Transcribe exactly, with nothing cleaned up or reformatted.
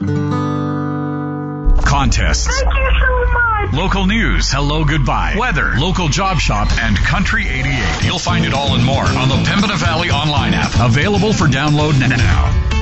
Contests. Thank you so much. Local news. Hello, goodbye. Weather. Local job shop and Country eighty-eight. You'll find it all and more on the Pembina Valley online app. Available for download now.